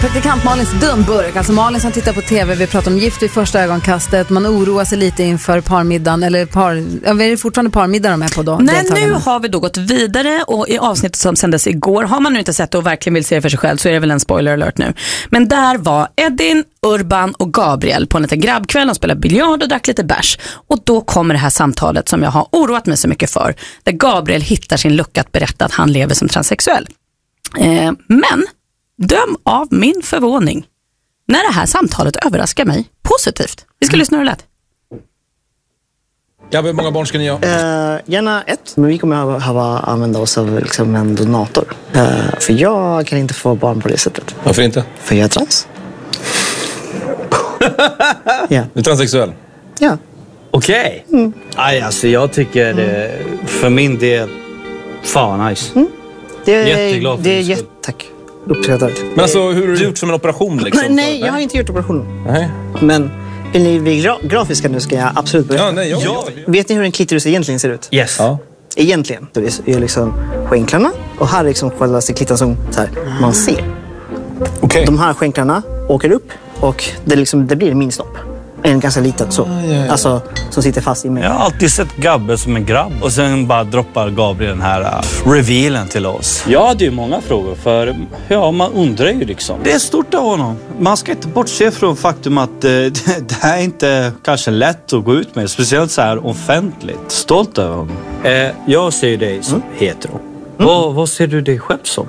Praktikant Malins dumburk, alltså Malin som tittar på tv, vi pratar om gift vid första ögonkastet, man oroar sig lite inför parmiddagen, eller är det fortfarande parmiddag de är på då? Nej, nu har vi då gått vidare och i avsnittet som sändes igår, har man nu inte sett det och verkligen vill se det för sig själv så är det väl en spoiler alert nu. Men där var Edin, Urban och Gabriel på en liten grabbkväll, de spelade biljard och drack lite bärs. Och då kommer det här samtalet som jag har oroat mig så mycket för, där Gabriel hittar sin lucka att berätta att han lever som transsexuell. Men döm av min förvåning när det här samtalet överraskar mig positivt. Vi ska lyssna hur det lät. Ja, hur många barn ska ni ha? Gärna 1. Men vi kommer att använda oss av liksom en donator. För jag kan inte få barn på det sättet. Varför inte? För jag är trans. Ja. Du är transsexuell? Ja. Okej. Aj, alltså jag tycker för min del fan nice. Jätteglad för det är tack. Uppskattat. Men alltså, hur har du gjort som en operation liksom? Nej, jag har inte gjort operationen. Nej. Men vill ni bli grafiska nu ska jag absolut börja. Ja, nej, Vet ni hur en klitoris egentligen ser ut? Yes. Ja. Egentligen. Det är liksom skänklarna och här är liksom själva klittan som så här, man ser. Okay. De här skänklarna åker upp och det blir min snopp. En ganska liten så. Alltså som sitter fast i mig. Jag har alltid sett Gabbe som en grabb. Och sen bara droppar Gabriel den här revealen till oss. Ja, det är ju många frågor. För ja, man undrar ju liksom. Det är stort av honom. Man ska inte bortse från faktum att det här är inte kanske lätt att gå ut med. Speciellt så här offentligt. Stolt över honom. Jag ser dig som hetero. Vad ser du dig själv som?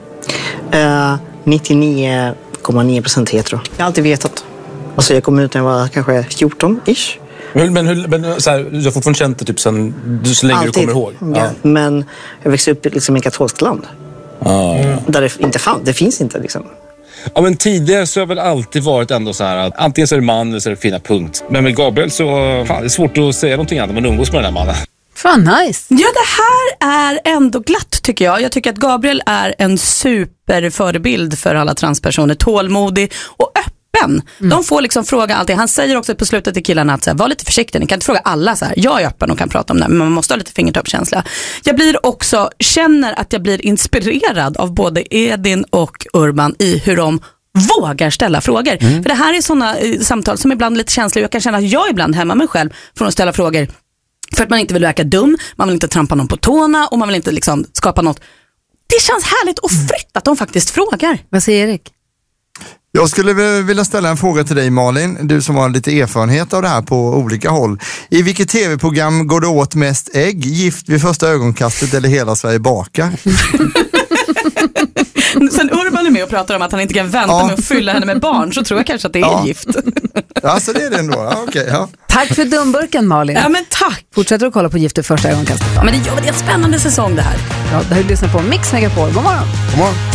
99,9% hetero. Jag har alltid vetat. Alltså jag kom ut när jag var kanske 14-ish. Men så här, du har fortfarande känt det typ så länge alltid. Du kommer ihåg? Ja. Men jag växte upp liksom i ett katolskt land. Där det inte fanns. Det finns inte liksom. Ja, men tidigare så har väl alltid varit ändå så här att antingen så är det man eller så är det fina punkt. Men med Gabriel så fan, det är svårt att säga någonting annat när man umgås med den här mannen. Fan nice. Ja, det här är ändå glatt tycker jag. Jag tycker att Gabriel är en superförebild för alla transpersoner. Tålmodig och öppen. De får liksom fråga allting. Han säger också på slutet till killarna att så här, var lite försiktig. Ni kan inte fråga alla så här. Jag är öppen och kan prata om det. Men man måste ha lite fingertoppskänsla. Jag blir också, känner att jag blir inspirerad av både Edin och Urban i hur de vågar ställa frågor. För det här är sådana samtal som ibland är lite känsliga. Jag kan känna att jag ibland hämmar mig själv från att ställa frågor. För att man inte vill verka dum. Man vill inte trampa någon på tårna. Och man vill inte liksom skapa något. Det känns härligt och fritt att de faktiskt frågar. Vad säger Erik? Jag skulle vilja ställa en fråga till dig Malin, du som har lite erfarenhet av det här på olika håll. I vilket tv-program går det åt mest ägg? Gift vid första ögonkastet eller Hela Sverige bakar? Sen Urban är med och pratar om att han inte kan vänta med att fylla henne med barn, så tror jag kanske att det är gift. Ja, så det är det ändå. Ja, okay, ja. Tack för dumburken Malin. Ja, men tack. Fortsätter att kolla på Gift vid första ögonkastet. Ja, men det är en spännande säsong det här. Ja, det här lyssnar på Mix Megapol. God morgon. God morgon.